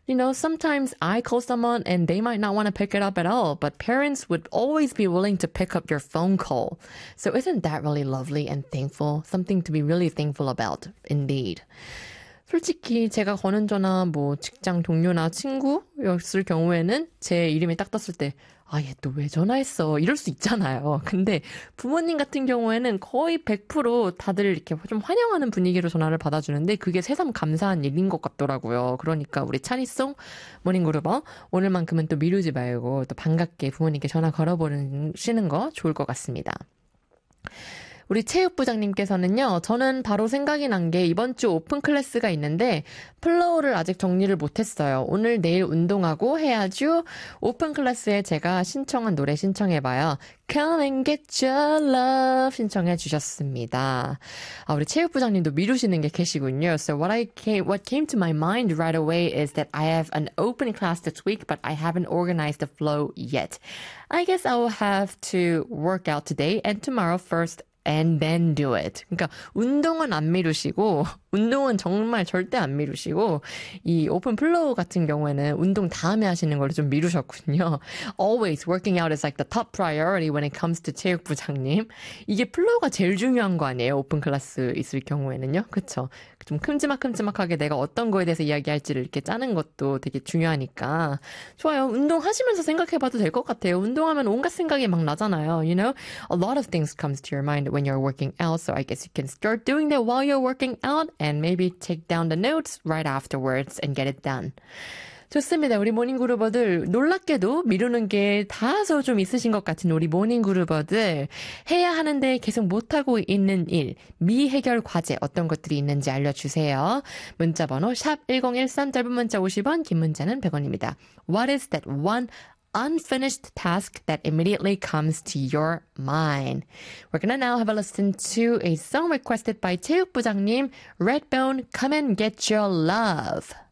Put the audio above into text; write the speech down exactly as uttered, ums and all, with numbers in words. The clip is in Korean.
You know, sometimes I call someone and they might not want to pick it up at all, but parents would always be willing to pick up your phone call. So isn't that really lovely and thankful? Something to be really thankful about, indeed. 솔직히 제가 거는 전화 뭐 직장 동료나 친구였을 경우에는 제 이름이 딱 떴을 때 아, 얘 또 왜 전화했어? 이럴 수 있잖아요. 근데 부모님 같은 경우에는 거의 백 퍼센트 다들 이렇게 좀 환영하는 분위기로 전화를 받아주는데 그게 새삼 감사한 일인 것 같더라고요. 그러니까 우리 차니송 모닝그룹어 오늘만큼은 또 미루지 말고 또 반갑게 부모님께 전화 걸어보시는 거 좋을 것 같습니다. 우리 체육부장님께서는요, 저는 바로 생각이 난 게 이번 주 오픈 클래스가 있는데 플로우를 아직 정리를 못했어요. 오늘 내일 운동하고 해야죠. 오픈 클래스에 제가 신청한 노래 신청해봐요. Come and get your love 신청해 주셨습니다. 아, 우리 체육부장님도 미루시는 게 계시군요. So what I came, what came to my mind right away is that I have an open class this week, but I haven't organized the flow yet. I guess I will have to work out today and tomorrow first. And then do it. 그러니까 운동은 안 미루시고 운동은 정말 절대 안 미루시고 이 오픈 플로우 같은 경우에는 운동 다음에 하시는 걸 좀 미루셨군요. Always working out is like the top priority when it comes to 체육부장님. 이게 플로우가 제일 중요한 거 아니에요? 오픈 클래스 있을 경우에는요. 그렇죠? 좀 큼지막큼지막하게 내가 어떤 거에 대해서 이야기할지를 이렇게 짜는 것도 되게 중요하니까 좋아요. 운동하시면서 생각해봐도 될 것 같아요. 운동하면 온갖 생각이 막 나잖아요. You know, a lot of things comes to your mind when you're working out. So I guess you can start doing that while you're working out and maybe take down the notes right afterwards and get it done. 좋습니다. 우리 모닝그루버들 놀랍게도 미루는 게 다소 좀 있으신 것 같은 우리 모닝그루버들 해야 하는데 계속 못하고 있는 일, 미해결 과제 어떤 것들이 있는지 알려주세요. 문자번호 샵 일공일삼 짧은 문자 오십 원, 긴 문자는 백 원입니다. What is that one unfinished task that immediately comes to your mind? We're gonna now have a listen to a song requested by 체육부장님, Redbone, Come and Get Your Love.